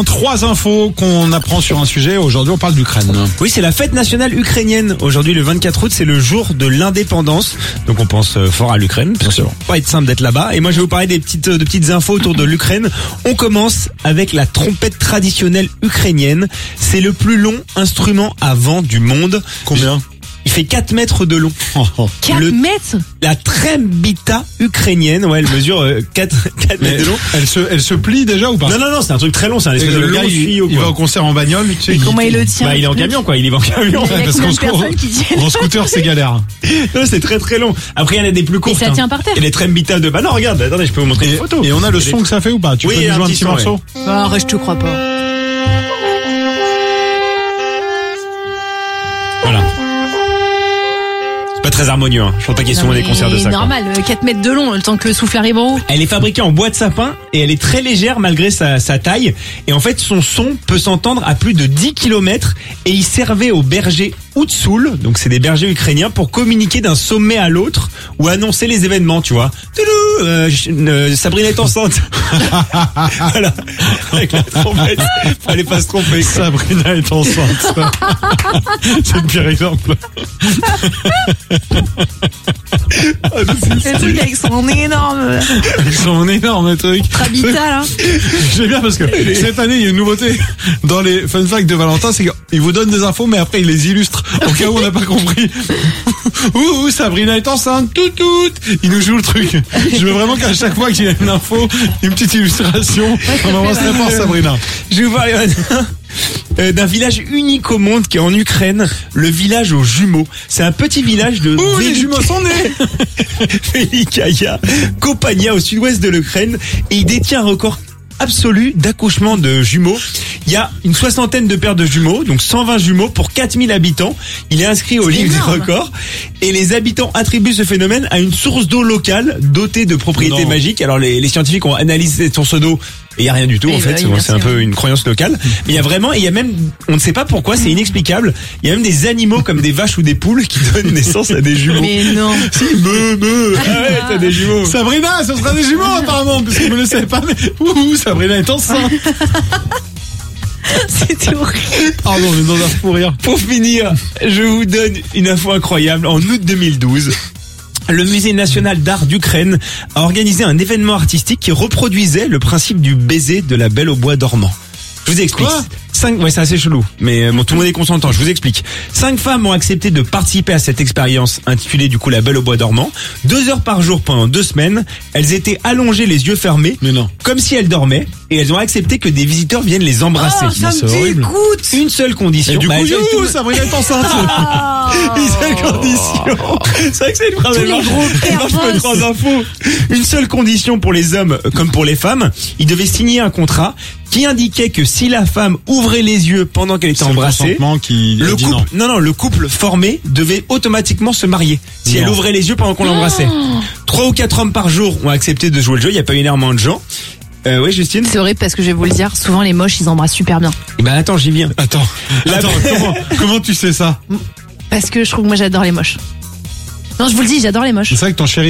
3 infos qu'on apprend sur un sujet. Aujourd'hui, on parle d'Ukraine. Oui, c'est la fête nationale ukrainienne. Aujourd'hui, le 24 août, c'est le jour de l'indépendance. Donc, on pense fort à l'Ukraine. Parce que ça va pas être simple d'être là-bas. Et moi, je vais vous parler de petites infos autour de l'Ukraine. On commence avec la trompette traditionnelle ukrainienne. C'est le plus long instrument à vent du monde. Combien ? Il fait 4 mètres de long. 4 mètres? La trembita ukrainienne, ouais, elle mesure 4 mètres de long. Elle se plie déjà ou pas ? Non, c'est un truc très long, c'est un espèce de gars, tuyau. Il va au concert en bagnole, tu sais. Comment il le tient? Bah, il est en camion, quoi. Il y va en camion. Il y a Parce combien qu'en de personnes qui tiennent? en scooter, c'est galère. Non, c'est très très long. Après, il y en a des plus courtes. Et ça tient par terre? Et les trembita de... Bah non, regarde, attendez, je peux vous montrer une photo. Et on a le son que ça fait ou pas ? Tu peux nous jouer un petit morceau ? Bah, arrête, je te crois pas. Voilà. Pas très harmonieux, hein. Je pense pas qu'il y ait souvent des concerts de ça. C'est normal, 4 mètres de long, le temps que le souffle arrive en haut. Elle est fabriquée en bois de sapin et elle est très légère malgré sa taille. Et en fait, son son peut s'entendre à plus de 10 km et il servait aux bergers Outsoul, donc c'est des bergers ukrainiens, pour communiquer d'un sommet à l'autre ou annoncer les événements, tu vois. Sabrina est enceinte. Voilà. Avec la trompette. Fallait pas se tromper. Sabrina est enceinte. C'est le pire exemple. Le truc avec son énorme Ils sont énormes, trucs. Trabita, là. J'aime bien parce que cette année, il y a une nouveauté dans les fun facts de Valentin, c'est qu'il vous donne des infos, mais après, il les illustre au cas où on n'a pas compris. Ouh, Sabrina est enceinte, tout. Il nous joue le truc. Je veux vraiment qu'à chaque fois qu'il y a une info, une petite illustration, on embrasse très fort Sabrina. Je vais vous parler d'un village unique au monde qui est en Ukraine, le village aux jumeaux. C'est un petit village de les jumeaux sont nés. Velikaya Kopania au sud-ouest de l'Ukraine et il détient un record absolu d'accouchement de jumeaux. Il y a une 60aine de paires de jumeaux, donc 120 jumeaux pour 4000 habitants. Il est inscrit au livre des records et les habitants attribuent ce phénomène à une source d'eau locale dotée de propriétés magiques. Alors les scientifiques ont analysé cette source d'eau et il y a rien du tout en fait, c'est un peu une croyance locale. Mais il y a vraiment, et il y a même, on ne sait pas pourquoi, c'est inexplicable. Il y a même des animaux comme des vaches ou des poules qui donnent naissance à des jumeaux. Mais non. Si, ah ouais, t'as des jumeaux. Sabrina, ce sera des jumeaux apparemment, parce que vous ne le savez pas, mais Sabrina est enceinte. C'était horrible. Pardon, mais dans un fou rire. Pour finir, je vous donne une info incroyable. En août 2012, le Musée national d'art d'Ukraine a organisé un événement artistique qui reproduisait le principe du baiser de la Belle au bois dormant. Je vous explique. Quoi ? Ouais, c'est assez chelou, mais bon, tout le monde est consentant. Je vous explique. 5 femmes ont accepté de participer à cette expérience intitulée du coup la Belle au bois dormant. 2 heures par jour pendant 2 semaines. Elles étaient allongées, les yeux fermés, mais non, comme si elles dormaient, et elles ont accepté que des visiteurs viennent les embrasser. Oh, ça me dégoûte. Une seule condition. Et du coup, Sabrina est enceinte. Une seule condition. C'est vrai que c'est une phrase. Je peux 3 infos. Une seule condition pour les hommes comme pour les femmes. Ils devaient signer un contrat qui indiquait que si la femme ouvrait les yeux pendant qu'elle était embrassée, le couple formé devait automatiquement se marier si elle ouvrait les yeux pendant qu'on l'embrassait. 3 ou 4 hommes par jour ont accepté de jouer le jeu, il n'y a pas eu énormément de gens. Oui, Justine. C'est horrible parce que je vais vous le dire, souvent les moches ils embrassent super bien. Et ben attends, j'y viens. Attends, comment tu sais ça ? Parce que je trouve que moi j'adore les moches. Non, je vous le dis, j'adore les moches. C'est vrai que ton chéri